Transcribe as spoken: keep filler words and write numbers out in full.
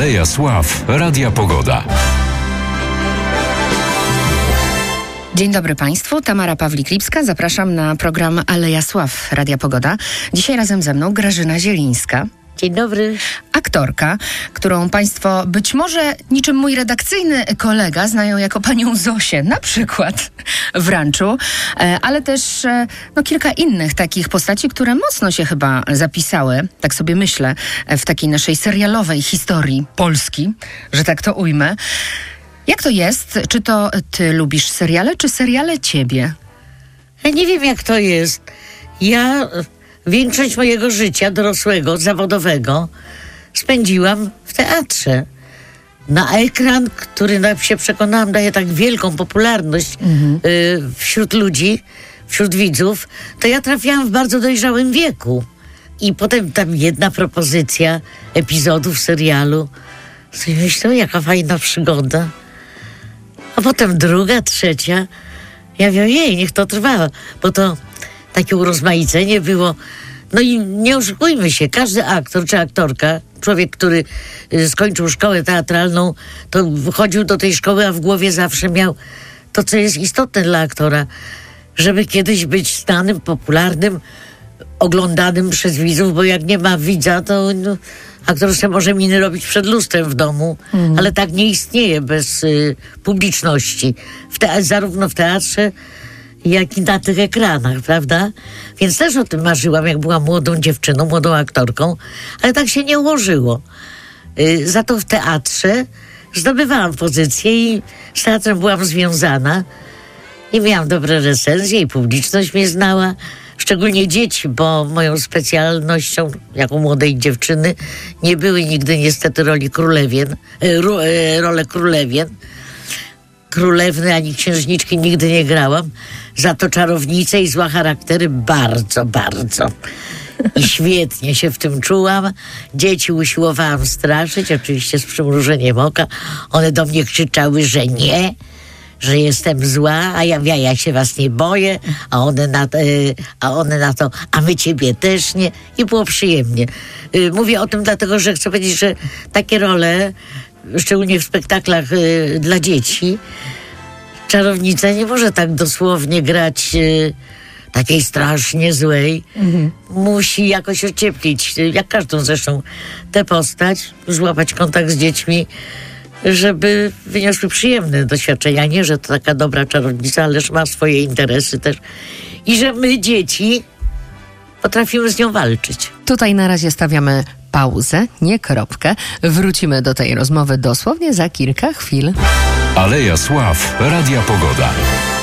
Aleja Sław Radia Pogoda. Dzień dobry Państwu, Tamara Pawlik-Lipska. Zapraszam na program Aleja Sław Radia Pogoda. Dzisiaj razem ze mną Grażyna Zielińska. Dzień dobry. Aktorka, którą Państwo być może niczym mój redakcyjny kolega znają jako panią Zosię, na przykład w Ranczu, ale też no, kilka innych takich postaci, które mocno się chyba zapisały, tak sobie myślę, w takiej naszej serialowej historii Polski, że tak to ujmę. Jak to jest? Czy to ty lubisz seriale, czy seriale ciebie? Ja nie wiem, jak to jest. Ja większość mojego życia dorosłego, zawodowego spędziłam w teatrze. Na ekran, który, jak się przekonałam, daje tak wielką popularność mhm. y, wśród ludzi, wśród widzów, to ja trafiałam w bardzo dojrzałym wieku. I potem tam jedna propozycja epizodów serialu. Sobie myślę, jaka fajna przygoda. A potem druga, trzecia. Ja mówię, jej, niech to trwa, bo to takie urozmaicenie było. No i nie oszukujmy się, każdy aktor czy aktorka, człowiek, który y, skończył szkołę teatralną, to chodził do tej szkoły, a w głowie zawsze miał to, co jest istotne dla aktora, żeby kiedyś być znanym, popularnym, oglądanym przez widzów, bo jak nie ma widza, to no, aktor sobie może miny robić przed lustrem w domu, mm. ale tak nie istnieje bez y, publiczności. W te, zarówno w teatrze, jak i na tych ekranach, prawda? Więc też o tym marzyłam, jak byłam młodą dziewczyną, młodą aktorką, ale tak się nie ułożyło. Y, za to w teatrze zdobywałam pozycję i z teatrem byłam związana i miałam dobre recenzje i publiczność mnie znała. Szczególnie dzieci, bo moją specjalnością jako młodej dziewczyny nie były nigdy niestety roli królewien, e, ro, e, role królewien. Królewny ani księżniczki nigdy nie grałam. Za to czarownice i zła charaktery bardzo, bardzo. I świetnie się w tym czułam. Dzieci usiłowałam straszyć, oczywiście z przymrużeniem oka. One do mnie krzyczały, że nie, że jestem zła, a ja, ja, ja się was nie boję, a one, na, y, a one na to, a my ciebie też nie. I było przyjemnie. Y, mówię o tym dlatego, że chcę powiedzieć, że takie role, szczególnie w spektaklach y, dla dzieci, czarownica nie może tak dosłownie grać y, takiej strasznie złej. Mhm. Musi jakoś ocieplić, jak każdą zresztą tę postać, złapać kontakt z dziećmi, żeby wyniosły przyjemne doświadczenia. Nie, że to taka dobra czarownica, ależ ma swoje interesy też. I że my, dzieci, potrafimy z nią walczyć. Tutaj na razie stawiamy pauzę, nie kropkę. Wrócimy do tej rozmowy dosłownie za kilka chwil. Aleja Sław Radia Pogoda.